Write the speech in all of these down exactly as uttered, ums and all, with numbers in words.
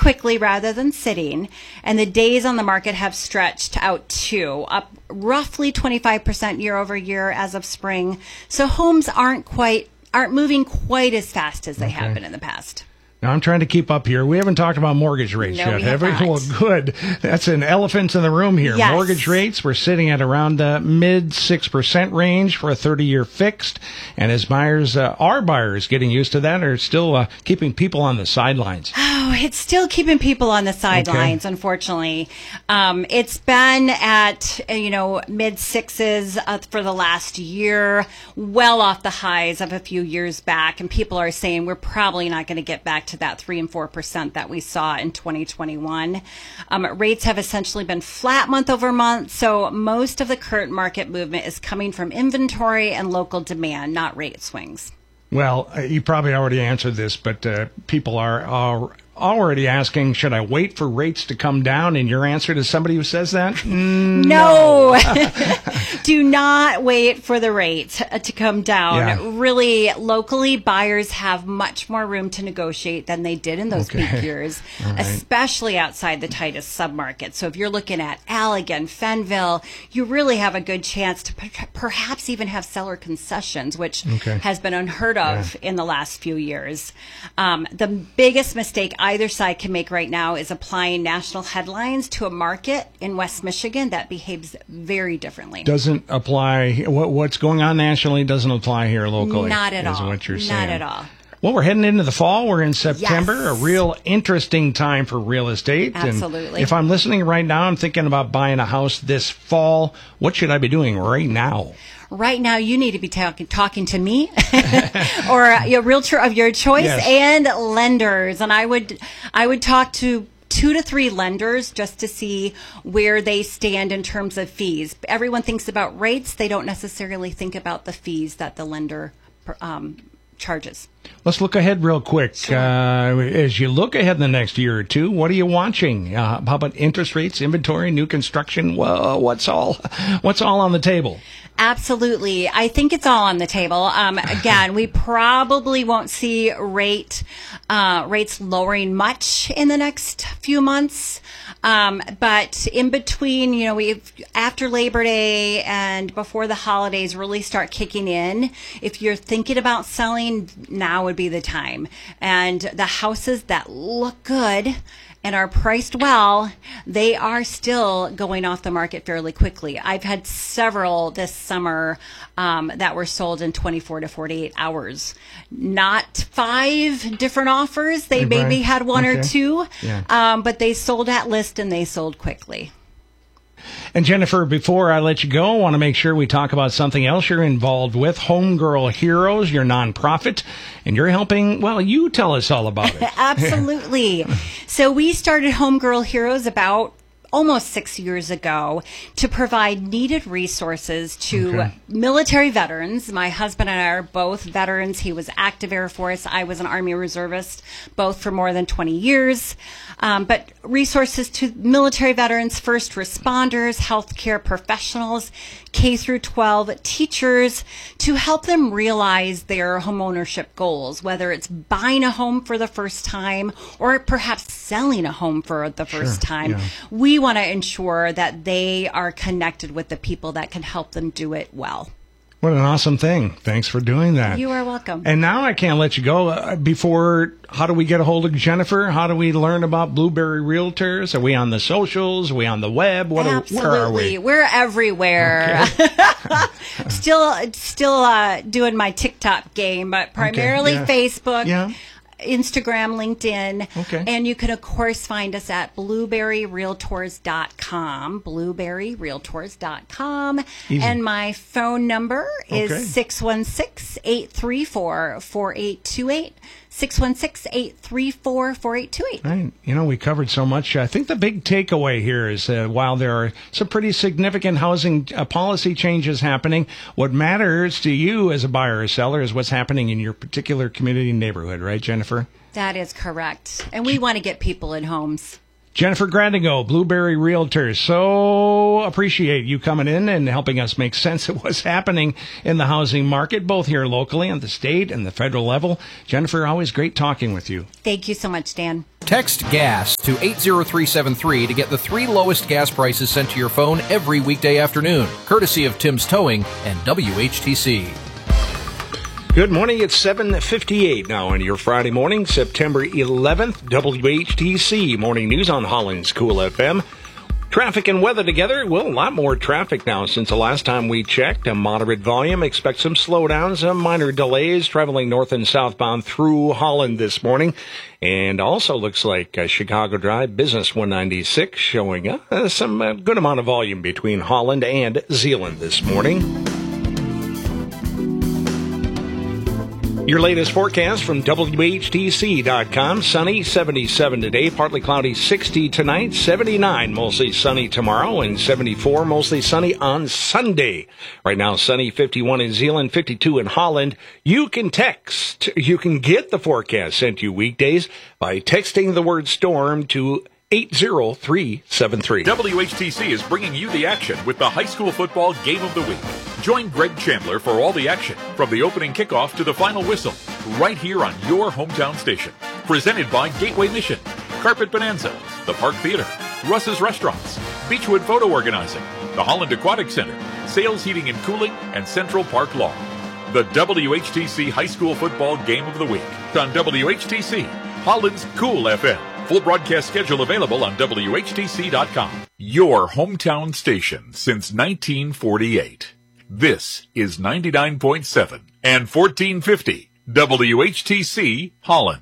quickly rather than sitting, and the days on the market have stretched out too, up roughly twenty-five percent year over year as of spring. So homes aren't quite aren't moving quite as fast as they Okay. have been in the past. Now, I'm trying to keep up here. We haven't talked about mortgage rates No, yet, we have we? not. Well, good. That's an elephant in the room here. Yes. Mortgage rates, we're sitting at around the mid six percent range for a thirty-year fixed. And as buyers, uh, are buyers getting used to that or still uh, keeping people on the sidelines? Oh, it's still keeping people on the sidelines, Okay. unfortunately. Um, it's been at, uh, you know, mid sixes uh, for the last year, well off the highs of a few years back. And people are saying we're probably not going to get back to that three and four percent that we saw in twenty twenty-one. Um, rates have essentially been flat month over month. So most of the current market movement is coming from inventory and local demand, not rate swings. Well, uh, you probably already answered this, but uh, people are, are already asking, should I wait for rates to come down? And your answer to somebody who says that? Mm, No, do not wait for the rate to come down. Yeah. Really, locally, buyers have much more room to negotiate than they did in those Okay. peak years, All right. especially outside the tightest submarkets. So if you're looking at Allegan, Fenville, you really have a good chance to per- perhaps even have seller concessions, which Okay. has been unheard of in the last few years. Um, the biggest mistake either side can make right now is applying national headlines to a market in West Michigan that behaves very differently. Doesn't apply. What, what's going on nationally doesn't apply here locally. Not at is all. what you're Not saying. at all. Well, we're heading into the fall. We're in September, Yes. a real interesting time for real estate. Absolutely. And if I'm listening right now, I'm thinking about buying a house this fall. What should I be doing right now? Right now, you need to be talking talking to me or a realtor of your choice Yes. and lenders. And I would I would talk to two to three lenders just to see where they stand in terms of fees. Everyone thinks about rates. They don't necessarily think about the fees that the lender um, charges. Let's look ahead real quick. Sure. Uh, as you look ahead in the next year or two, what are you watching? Uh, how about interest rates, inventory, new construction? Whoa, what's all what's all on the table? Absolutely. I think it's all on the table. Um, again, we probably won't see rate uh, rates lowering much in the next few months. Um, but in between, you know, we after Labor Day and before the holidays really start kicking in, if you're thinking about selling, now would be the time. And the houses that look good and are priced well, they are still going off the market fairly quickly. I've had several this summer um, that were sold in twenty-four to forty-eight hours. Not five different offers. They Right. maybe had one or Okay. two, Yeah. um, but they sold at list and they sold quickly. And Jennifer, before I let you go, I want to make sure we talk about something else you're involved with, Homegirl Heroes, your nonprofit, and you're helping, well, you tell us all about it. Absolutely. So we started Homegirl Heroes about almost six years ago to provide needed resources to Okay. military veterans. My husband and I are both veterans. He was active Air Force. I was an Army reservist, both for more than twenty years. Um, but resources to military veterans, first responders, healthcare professionals, K through twelve teachers, to help them realize their homeownership goals, whether it's buying a home for the first time or perhaps selling a home for the first Sure, time. yeah. We want to ensure that they are connected with the people that can help them do it well. What an awesome thing. Thanks for doing that. You are welcome. And now I can't let you go. Uh, before, how do we get a hold of Jennifer? How do we learn about Blueberry Realtors? Are we on the socials? Are we on the web? What are, Absolutely. where are we? We're everywhere. still still uh, doing my TikTok game, but primarily yeah. Facebook. Yeah. Instagram, LinkedIn. Okay. And you can, of course, find us at blueberry realtors dot com, blueberry realtors dot com. Easy. And my phone number is Okay. six one six, eight three four, four eight two eight, six one six, eight three four, four eight two eight. Right. You know, we covered so much. I think the big takeaway here is uh, while there are some pretty significant housing uh, policy changes happening, what matters to you as a buyer or seller is what's happening in your particular community and neighborhood, right, Jennifer? That is correct. And we want to get people in homes. Jennifer Grandigo, Blueberry Realtor. So appreciate you coming in and helping us make sense of what's happening in the housing market, both here locally on the state and the federal level. Jennifer, always great talking with you. Thank you so much, Dan. Text GAS to eight zero three seven three to get the three lowest gas prices sent to your phone every weekday afternoon, courtesy of Tim's Towing and W H T C. Good morning. It's seven fifty-eight now on your Friday morning, September eleventh. W H T C Morning News on Holland's Cool F M. Traffic and weather together. Well, a lot more traffic now since the last time we checked. A moderate volume. Expect some slowdowns, some minor delays traveling north and southbound through Holland this morning. And also looks like uh, Chicago Drive, Business one ninety-six, showing uh, some uh, good amount of volume between Holland and Zeeland this morning. Your latest forecast from W H T C dot com. Sunny, seventy-seven today, partly cloudy, sixty tonight, seventy-nine, mostly sunny tomorrow, and seventy-four, mostly sunny on Sunday. Right now, sunny, fifty-one in Zeeland, fifty-two in Holland. You can text, you can get the forecast sent to you weekdays by texting the word storm to eight zero three seven three. W H T C is bringing you the action with the high school football game of the week. Join Greg Chandler for all the action, from the opening kickoff to the final whistle, right here on your hometown station. Presented by Gateway Mission, Carpet Bonanza, the Park Theater, Russ's Restaurants, Beechwood Photo Organizing, the Holland Aquatic Center, Sales Heating and Cooling, and Central Park Law. The W H T C High School Football Game of the Week on W H T C, Holland's Cool F M. Full broadcast schedule available on W H T C dot com. Your hometown station since nineteen forty-eight. This is ninety-nine point seven and fourteen fifty W H T C Holland.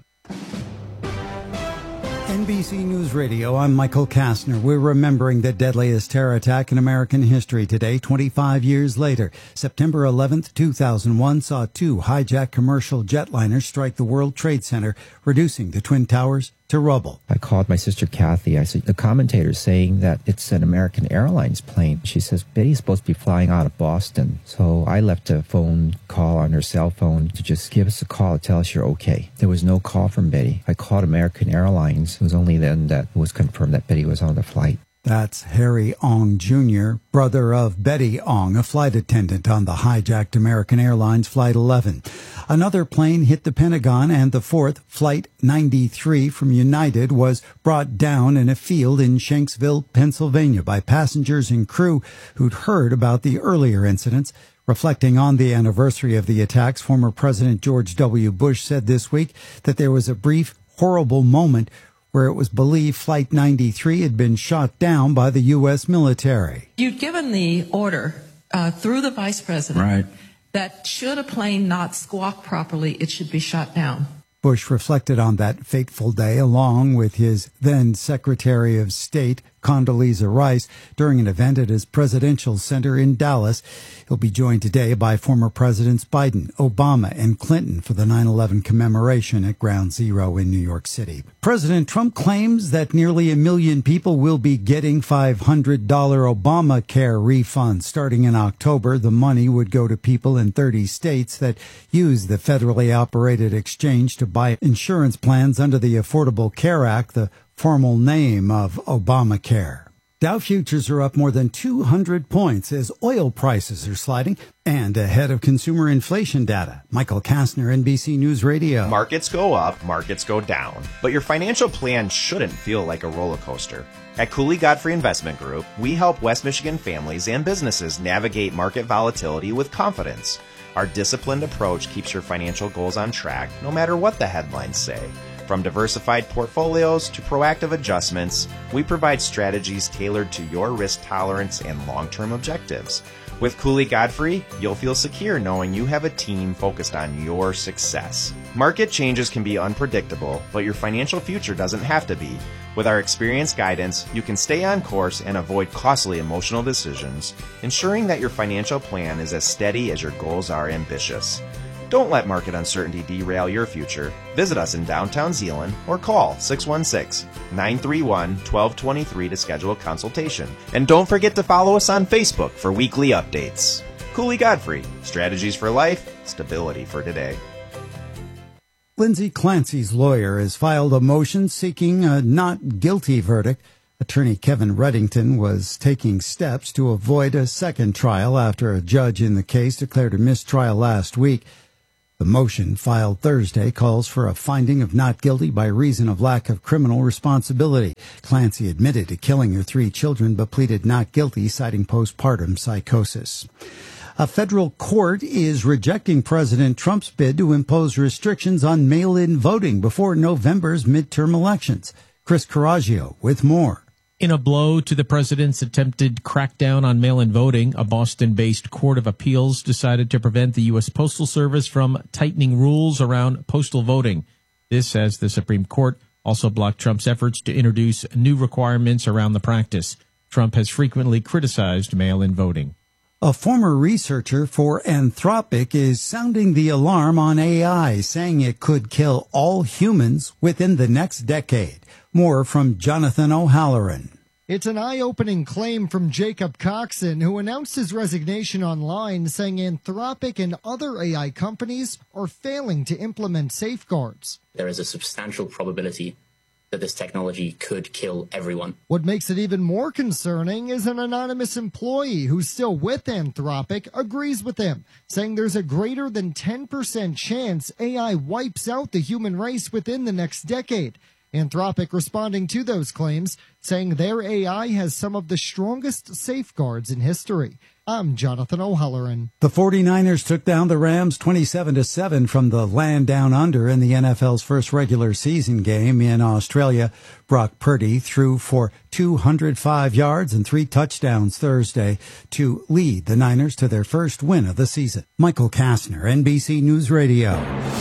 N B C News Radio, I'm Michael Kastner. We're remembering the deadliest terror attack in American history today, twenty-five years later. September eleventh, two thousand one saw two hijacked commercial jetliners strike the World Trade Center, reducing the Twin Towers to rubble. I called my sister Kathy. I said, the commentator's saying that it's an American Airlines plane. She says, Betty's supposed to be flying out of Boston. So I left a phone call on her cell phone to just give us a call to tell us you're okay. There was no call from Betty. I called American Airlines. It was only then that it was confirmed that Betty was on the flight. That's Harry Ong Junior, brother of Betty Ong, a flight attendant on the hijacked American Airlines Flight eleven. Another plane hit the Pentagon, and the fourth, Flight ninety-three from United, was brought down in a field in Shanksville, Pennsylvania, by passengers and crew who'd heard about the earlier incidents. Reflecting on the anniversary of the attacks, former President George W. Bush said this week that there was a brief, horrible moment where it was believed Flight ninety-three had been shot down by the U S military. You'd given the order uh, through the vice president, right, that should a plane not squawk properly, it should be shot down. Bush reflected on that fateful day along with his then Secretary of State, Condoleezza Rice, during an event at his presidential center in Dallas. He'll be joined today by former Presidents Biden, Obama, and Clinton for the nine eleven commemoration at Ground Zero in New York City. President Trump claims that nearly a million people will be getting five hundred dollars Obamacare refunds. Starting in October, the money would go to people in thirty states that use the federally operated exchange to buy insurance plans under the Affordable Care Act, the formal name of Obamacare. Dow futures are up more than two hundred points as oil prices are sliding and ahead of consumer inflation data. Michael Kastner, N B C News Radio. Markets go up, markets go down, but your financial plan shouldn't feel like a roller coaster. At Cooley Godfrey Investment Group, we help West Michigan families and businesses navigate market volatility with confidence. Our disciplined approach keeps your financial goals on track, no matter what the headlines say. From diversified portfolios to proactive adjustments, we provide strategies tailored to your risk tolerance and long-term objectives. With Cooley Godfrey, you'll feel secure knowing you have a team focused on your success. Market changes can be unpredictable, but your financial future doesn't have to be. With our experienced guidance, you can stay on course and avoid costly emotional decisions, ensuring that your financial plan is as steady as your goals are ambitious. Don't let market uncertainty derail your future. Visit us in downtown Zeeland or call six one six, nine three one, one two two three to schedule a consultation. And don't forget to follow us on Facebook for weekly updates. Cooley Godfrey, strategies for life, stability for today. Lindsay Clancy's lawyer has filed a motion seeking a not guilty verdict. Attorney Kevin Reddington was taking steps to avoid a second trial after a judge in the case declared a mistrial last week. The motion, filed Thursday, calls for a finding of not guilty by reason of lack of criminal responsibility. Clancy admitted to killing her three children but pleaded not guilty, citing postpartum psychosis. A federal court is rejecting President Trump's bid to impose restrictions on mail-in voting before November's midterm elections. Chris Coraggio with more. In a blow to the president's attempted crackdown on mail-in voting, a Boston-based court of appeals decided to prevent the U S Postal Service from tightening rules around postal voting. This as the Supreme Court also blocked Trump's efforts to introduce new requirements around the practice. Trump has frequently criticized mail-in voting. A former researcher for Anthropic is sounding the alarm on A I, saying it could kill all humans within the next decade. More from Jonathan O'Halloran. It's an eye-opening claim from Jacob Coxon, who announced his resignation online, saying Anthropic and other A I companies are failing to implement safeguards. There is a substantial probability that this technology could kill everyone. What makes it even more concerning is an anonymous employee who's still with Anthropic agrees with him, saying there's a greater than ten percent chance A I wipes out the human race within the next decade. Anthropic responding to those claims, saying their A I has some of the strongest safeguards in history. I'm Jonathan O'Halloran. The 49ers took down the Rams twenty-seven to seven from the land down under in the N F L's first regular season game in Australia. Brock Purdy threw for two hundred five yards and three touchdowns Thursday to lead the Niners to their first win of the season. Michael Kastner, N B C News Radio.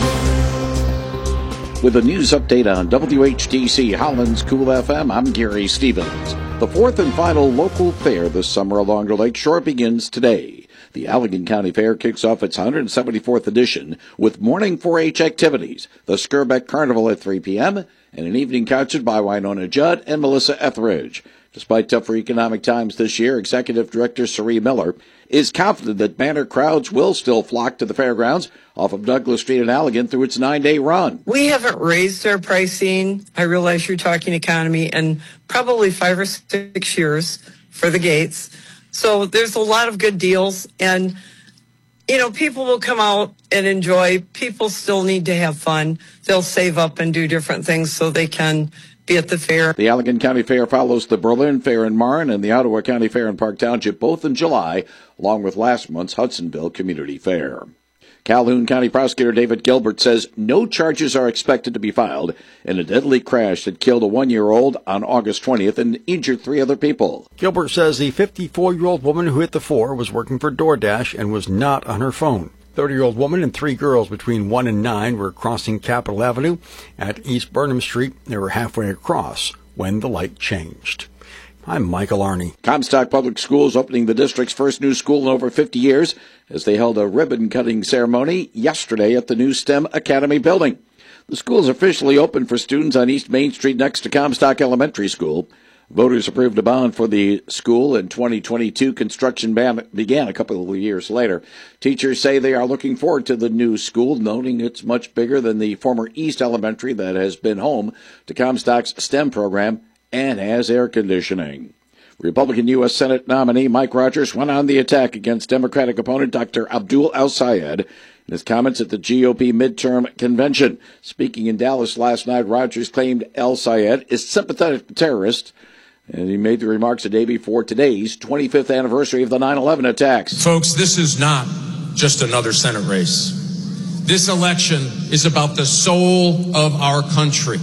With a news update on W H T C Holland's Cool F M, I'm Gary Stevens. The fourth and final local fair this summer along the lakeshore begins today. The Allegan County Fair kicks off its one hundred seventy-fourth edition with morning four H activities, the Skirbeck Carnival at three p.m., and an evening concert by Winona Judd and Melissa Etheridge. Despite tougher economic times this year, Executive Director Sheree Miller is confident that banner crowds will still flock to the fairgrounds off of Douglas Street in Allegan through its nine-day run. We haven't raised our pricing. I realize you're talking economy, and probably five or six years for the gates. So there's a lot of good deals, and, you know, people will come out and enjoy. People still need to have fun. They'll save up and do different things so they can be at the fair. The Allegan County Fair follows the Berlin Fair in Marne and the Ottawa County Fair in Park Township, both in July, along with last month's Hudsonville Community Fair. Calhoun County Prosecutor David Gilbert says no charges are expected to be filed in a deadly crash that killed a one-year-old on August twentieth and injured three other people. Gilbert says the fifty-four-year-old woman who hit the four was working for DoorDash and was not on her phone. thirty-year-old woman and three girls between one and nine were crossing Capitol Avenue at East Burnham Street. They were halfway across when the light changed. I'm Michael Arney. Comstock Public Schools opening the district's first new school in over fifty years as they held a ribbon-cutting ceremony yesterday at the new STEM Academy building. The school is officially open for students on East Main Street next to Comstock Elementary School. Voters approved a bond for the school in twenty twenty-two. Construction began a couple of years later. Teachers say they are looking forward to the new school, noting it's much bigger than the former East Elementary that has been home to Comstock's STEM program and has air conditioning. Republican U S Senate nominee Mike Rogers went on the attack against Democratic opponent Doctor Abdul El-Sayed in his comments at the G O P midterm convention. Speaking in Dallas last night, Rogers claimed El-Sayed is sympathetic to terrorists, and he made the remarks a day before today's twenty-fifth anniversary of the nine eleven attacks. Folks, this is not just another Senate race. This election is about the soul of our country.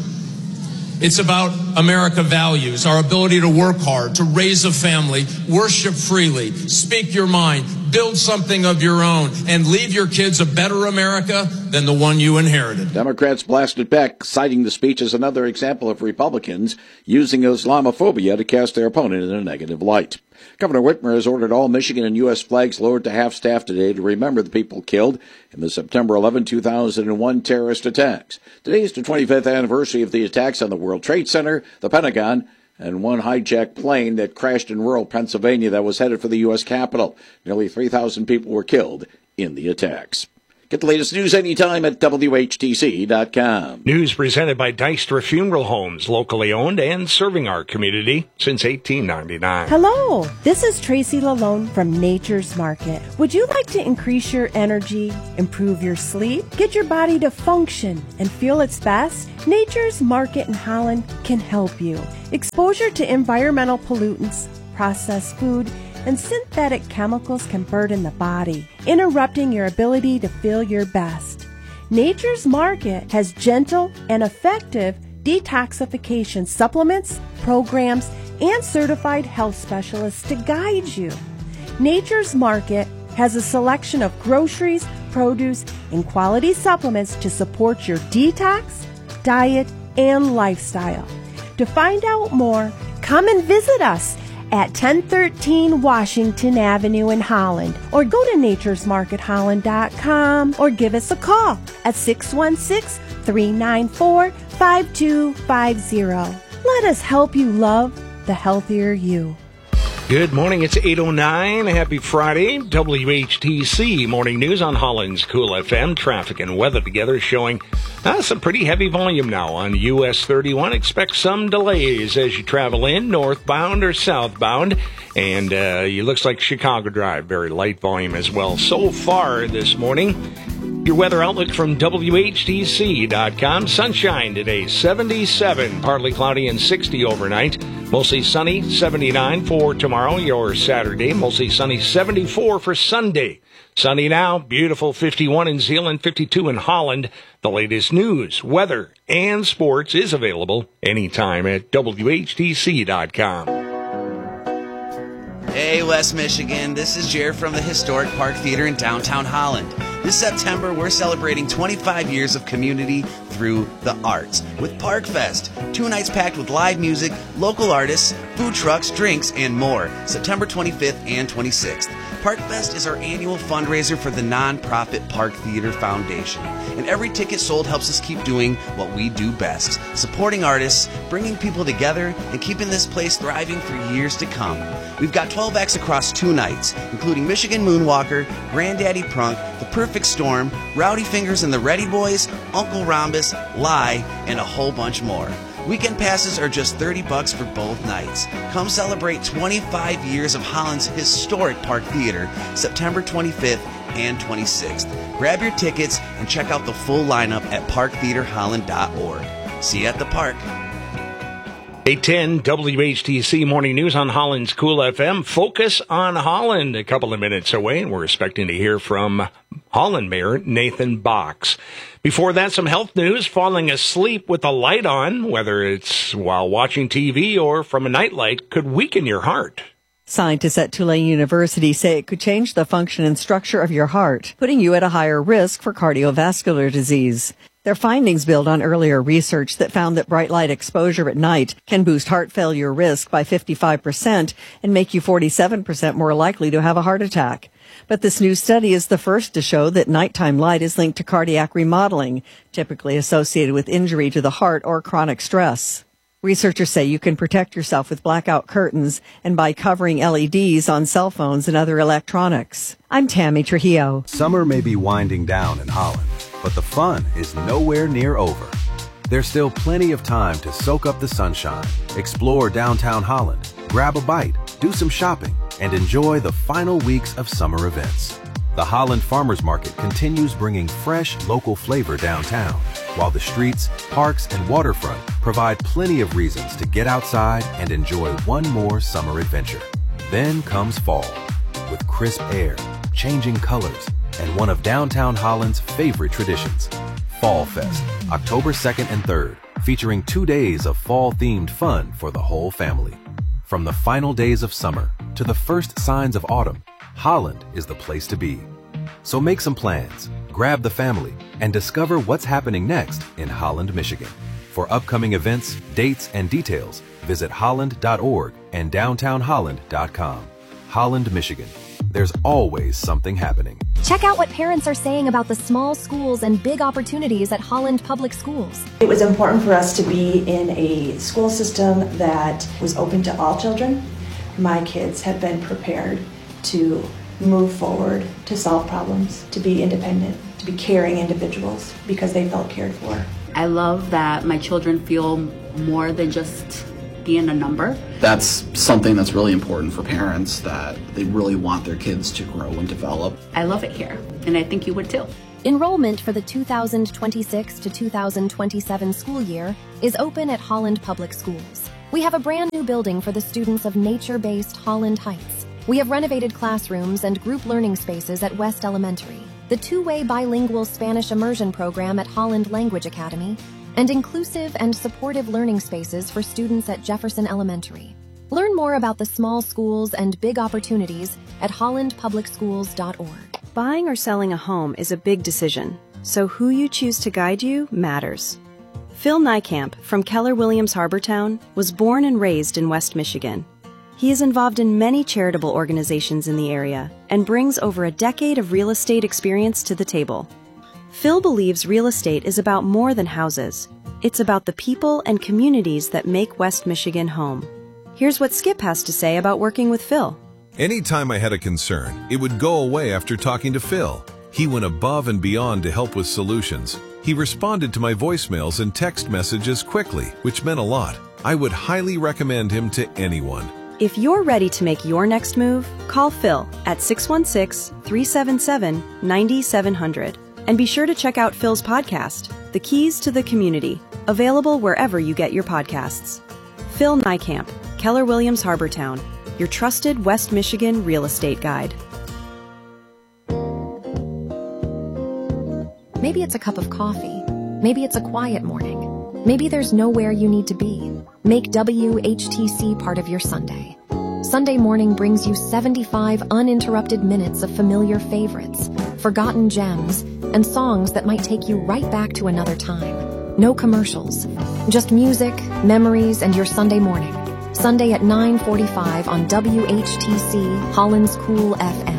It's about America values, our ability to work hard, to raise a family, worship freely, speak your mind, build something of your own, and leave your kids a better America than the one you inherited. Democrats blasted back, citing the speech as another example of Republicans using Islamophobia to cast their opponent in a negative light. Governor Whitmer has ordered all Michigan and U S flags lowered to half-staff today to remember the people killed in the September eleventh, two thousand one terrorist attacks. Today is the twenty-fifth anniversary of the attacks on the World Trade Center, the Pentagon, and one hijacked plane that crashed in rural Pennsylvania that was headed for the U S Capitol. Nearly three thousand people were killed in the attacks. Get the latest news anytime at W H T C dot com. News presented by Dystra Funeral Homes, locally owned and serving our community since eighteen ninety-nine. Hello, this is Tracy Lalone from Nature's Market. Would you like to increase your energy, improve your sleep, get your body to function and feel its best? Nature's Market in Holland can help you. Exposure to environmental pollutants, processed food, and synthetic chemicals can burden the body, interrupting your ability to feel your best. Nature's Market has gentle and effective detoxification supplements, programs, and certified health specialists to guide you. Nature's Market has a selection of groceries, produce, and quality supplements to support your detox, diet, and lifestyle. To find out more, come and visit us at ten thirteen Washington Avenue in Holland, or go to natures market holland dot com, or give us a call at six one six, three nine four, five two five zero. Let us help you love the healthier you. Good morning. It's eight oh nine. Happy Friday. W H T C Morning News on Holland's Cool F M. Traffic and weather together showing uh, some pretty heavy volume now on U S thirty-one. Expect some delays as you travel in, northbound or southbound. And uh, it looks like Chicago Drive, very light volume as well so far this morning. Your weather outlook from W H T C dot com. Sunshine today, seventy-seven. Partly cloudy and sixty overnight. Mostly sunny, seventy-nine for tomorrow, your Saturday. Mostly sunny, seventy-four for Sunday. Sunny now, beautiful fifty-one in Zeeland, fifty-two in Holland. The latest news, weather, and sports is available anytime at W H T C dot com. Hey, West Michigan. This is Jared from the Historic Park Theater in downtown Holland. This September, we're celebrating twenty-five years of community through the arts with Park Fest. Two nights packed with live music, local artists, food trucks, drinks, and more. September twenty-fifth and twenty-sixth. Park Fest is our annual fundraiser for the nonprofit Park Theater Foundation. And every ticket sold helps us keep doing what we do best, supporting artists, bringing people together, and keeping this place thriving for years to come. We've got twelve acts across two nights, including Michigan Moonwalker, Granddaddy Prunk, The Perfect Storm, Rowdy Fingers and the Ready Boys, Uncle Rhombus, Lie, and a whole bunch more. Weekend passes are just thirty bucks for both nights. Come celebrate twenty-five years of Holland's historic Park Theater, September twenty-fifth and twenty-sixth. Grab your tickets and check out the full lineup at park theater holland dot org. See you at the park. eight ten W H T C Morning News on Holland's Cool F M. Focus on Holland, a couple of minutes away, and we're expecting to hear from Holland Mayor Nathan Box. Before that, some health news. Falling asleep with the light on, whether it's while watching T V or from a nightlight, could weaken your heart. Scientists at Tulane University say it could change the function and structure of your heart, putting you at a higher risk for cardiovascular disease. Their findings build on earlier research that found that bright light exposure at night can boost heart failure risk by fifty-five percent and make you forty-seven percent more likely to have a heart attack. But this new study is the first to show that nighttime light is linked to cardiac remodeling, typically associated with injury to the heart or chronic stress. Researchers say you can protect yourself with blackout curtains and by covering L E Ds on cell phones and other electronics. I'm Tammy Trujillo. Summer may be winding down in Holland, but the fun is nowhere near over. There's still plenty of time to soak up the sunshine, explore downtown Holland, grab a bite, do some shopping, and enjoy the final weeks of summer events. The Holland Farmers Market continues bringing fresh, local flavor downtown, while the streets, parks, and waterfront provide plenty of reasons to get outside and enjoy one more summer adventure. Then comes fall, with crisp air, changing colors, and one of downtown Holland's favorite traditions, Fall Fest, October second and third, featuring two days of fall-themed fun for the whole family. From the final days of summer to the first signs of autumn, Holland is the place to be. So make some plans, grab the family, and discover what's happening next in Holland, Michigan. For upcoming events, dates, and details, visit holland dot org and downtown holland dot com. Holland, Michigan. There's always something happening. Check out what parents are saying about the small schools and big opportunities at Holland Public Schools. It was important for us to be in a school system that was open to all children. My kids have been prepared to move forward, to solve problems, to be independent, to be be caring individuals because they felt cared for. I love that my children feel more than just being a number. That's something that's really important for parents, that they really want their kids to grow and develop. I love it here, and I think you would too. Enrollment for the two thousand twenty-six to two thousand twenty-seven school year is open at Holland Public Schools. We have a brand new building for the students of nature-based Holland Heights. We have renovated classrooms and group learning spaces at West Elementary, the two-way bilingual Spanish immersion program at Holland Language Academy, and inclusive and supportive learning spaces for students at Jefferson Elementary. Learn more about the small schools and big opportunities at holland public schools dot org. Buying or selling a home is a big decision, so who you choose to guide you matters. Phil Niekamp from Keller Williams Harbortown was born and raised in West Michigan. He is involved in many charitable organizations in the area and brings over a decade of real estate experience to the table. Phil believes real estate is about more than houses. It's about the people and communities that make West Michigan home. Here's what Skip has to say about working with Phil. Anytime I had a concern, it would go away after talking to Phil. He went above and beyond to help with solutions. He responded to my voicemails and text messages quickly, which meant a lot. I would highly recommend him to anyone. If you're ready to make your next move, call Phil at six one six, three seven seven, nine seven zero zero. And be sure to check out Phil's podcast, The Keys to the Community, available wherever you get your podcasts. Phil Niekamp, Keller Williams Harbortown, your trusted West Michigan real estate guide. Maybe it's a cup of coffee. Maybe it's a quiet morning. Maybe there's nowhere you need to be. Make W H T C part of your Sunday. Sunday morning brings you seventy-five uninterrupted minutes of familiar favorites, forgotten gems, and songs that might take you right back to another time. No commercials. Just music, memories, and your Sunday morning. Sunday at nine forty-five on W H T C, Holland's Cool F M.